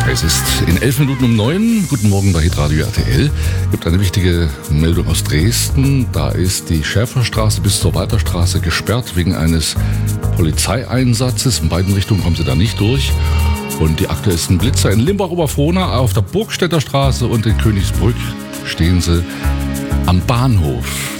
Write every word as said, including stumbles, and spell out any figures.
Es ist in elf Minuten um neun. Guten Morgen bei Hitradio R T L. Es gibt eine wichtige Meldung aus Dresden. Da ist die Schäferstraße bis zur Walterstraße gesperrt wegen eines Polizeieinsatzes. In beiden Richtungen kommen sie da nicht durch. Und die aktuellsten Blitzer in Limbach-Oberfrohna auf der Burgstädter Straße und in Königsbrück stehen sie am Bahnhof.